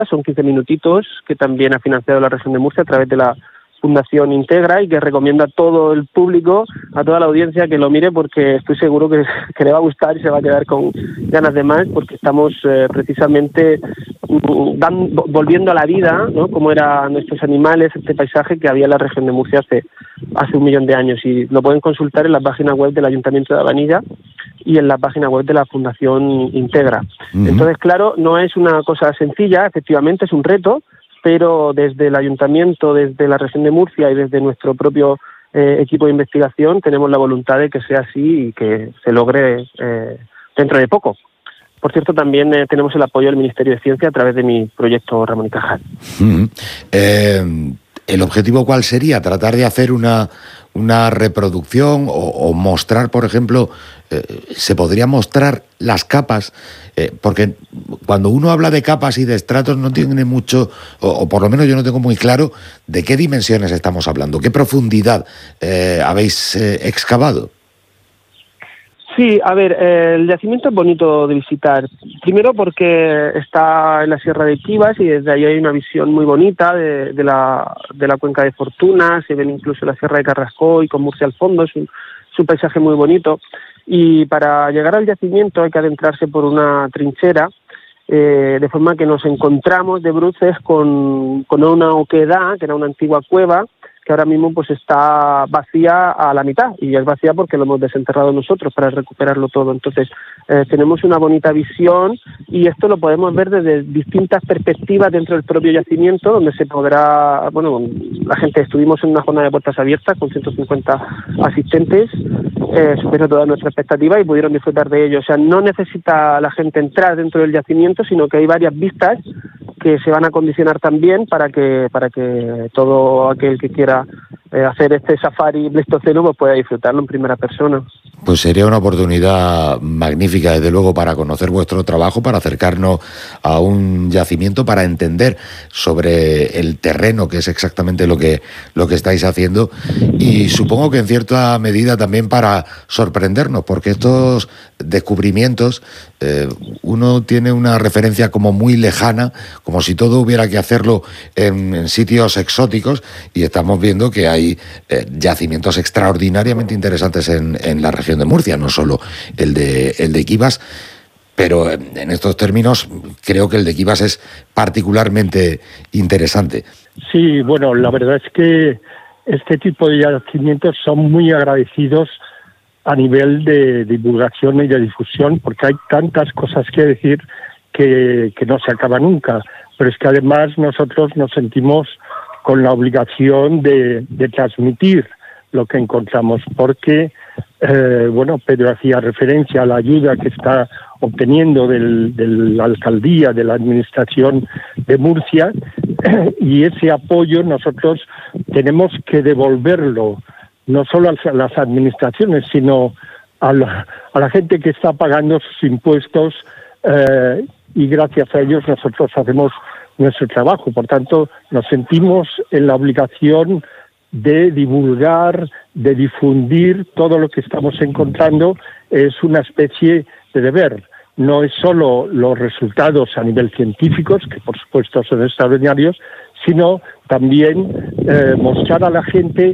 son 15 minutitos que también ha financiado la región de Murcia a través de la Fundación Integra y que recomiendo a todo el público, a toda la audiencia que lo mire porque estoy seguro que le va a gustar y se va a quedar con ganas de más porque estamos precisamente volviendo a la vida, ¿no? Como eran nuestros animales, este paisaje que había en la región de Murcia hace 1 millón de años y lo pueden consultar en la página web del Ayuntamiento de Habanilla y en la página web de la Fundación Integra. Entonces, claro, no es una cosa sencilla, efectivamente es un reto, pero desde el Ayuntamiento, desde la región de Murcia y desde nuestro propio equipo de investigación tenemos la voluntad de que sea así y que se logre dentro de poco. Por cierto, también tenemos el apoyo del Ministerio de Ciencia a través de mi proyecto Ramón y Cajal. ¿El objetivo cuál sería? ¿Tratar de hacer una reproducción o mostrar, por ejemplo, se podría mostrar las capas? Porque cuando uno habla de capas y de estratos no tiene mucho, o por lo menos yo no tengo muy claro de qué dimensiones estamos hablando, qué profundidad habéis excavado. Sí, a ver, el yacimiento es bonito de visitar. Primero porque está en la Sierra de Quivas y desde ahí hay una visión muy bonita de la cuenca de Fortuna, se ven incluso la Sierra de Carrasco y con Murcia al fondo, es un paisaje muy bonito. Y para llegar al yacimiento hay que adentrarse por una trinchera, de forma que nos encontramos de bruces con una oquedad, que era una antigua cueva, que ahora mismo pues está vacía a la mitad, y es vacía porque lo hemos desenterrado nosotros para recuperarlo todo. Entonces tenemos una bonita visión y esto lo podemos ver desde distintas perspectivas dentro del propio yacimiento, donde se podrá, bueno, la gente estuvimos en una jornada de puertas abiertas con 150 asistentes, superó todas nuestras expectativas y pudieron disfrutar de ello. O sea, no necesita la gente entrar dentro del yacimiento, sino que hay varias vistas que se van a condicionar también para que todo aquel que quiera hacer este safari pleistoceno pues pueda disfrutarlo en primera persona. Pues sería una oportunidad magnífica, desde luego, para conocer vuestro trabajo, para acercarnos a un yacimiento, para entender sobre el terreno, que es exactamente lo que estáis haciendo, y supongo que en cierta medida también para sorprendernos, porque estos descubrimientos uno tiene una referencia como muy lejana, como si todo hubiera que hacerlo en sitios exóticos, y estamos viendo que hay yacimientos extraordinariamente interesantes en la región de Murcia, no solo el de Quivas, pero en estos términos creo que el de Quivas es particularmente interesante. Sí, bueno, la verdad es que este tipo de yacimientos son muy agradecidos a nivel de divulgación y de difusión, porque hay tantas cosas que decir que no se acaba nunca. Pero es que además nosotros nos sentimos con la obligación de transmitir lo que encontramos, porque Pedro hacía referencia a la ayuda que está obteniendo de la alcaldía, de la administración de Murcia, y ese apoyo nosotros tenemos que devolverlo no solo a las administraciones, sino a la gente que está pagando sus impuestos, y gracias a ellos nosotros hacemos nuestro trabajo. Por tanto, nos sentimos en la obligación de divulgar, de difundir todo lo que estamos encontrando. Es una especie de deber. No es solo los resultados a nivel científicos, que por supuesto son extraordinarios, sino también mostrar a la gente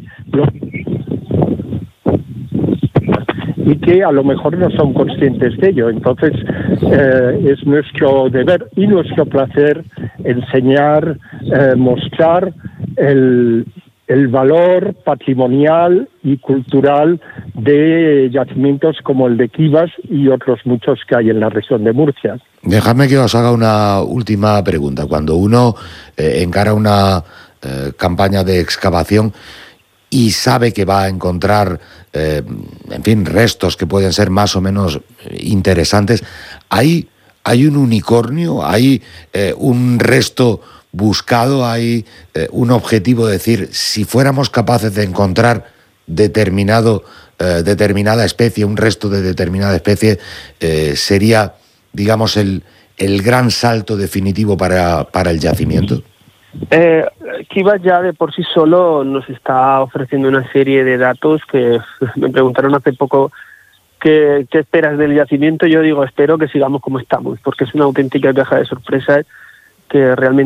y que a lo mejor no son conscientes de ello. Entonces, es nuestro deber y nuestro placer enseñar, mostrar el valor patrimonial y cultural de yacimientos como el de Quivas y otros muchos que hay en la región de Murcia. Dejadme que os haga una última pregunta. Cuando uno encara una campaña de excavación y sabe que va a encontrar, restos que pueden ser más o menos interesantes, ¿hay un unicornio? ¿Hay un resto buscado? ¿Hay un objetivo de decir, si fuéramos capaces de encontrar determinada especie, un resto de determinada especie, sería, digamos, el gran salto definitivo para el yacimiento? Quivas ya de por sí solo nos está ofreciendo una serie de datos que me preguntaron hace poco qué esperas del yacimiento. Yo digo, espero que sigamos como estamos, porque es una auténtica caja de sorpresas realmente